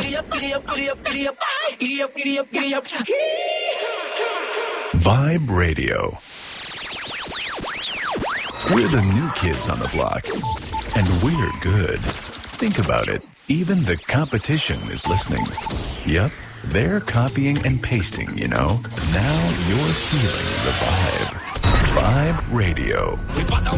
Vibe Radio. We're the new kids on the block, and we're good. Think about it. Even the competition is listening. Yep, they're copying and pasting, you know. Now you're feeling the vibe. Vibe Radio.